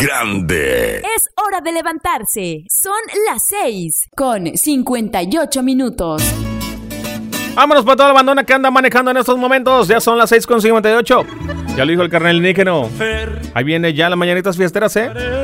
grande. Es hora de levantarse. Son las 6:58. Vámonos para toda la bandona que anda manejando en estos momentos. Ya son las 6:58. Ya lo dijo el carnal Níqueno. Ahí viene ya las mañanitas fiesteras, ¿eh?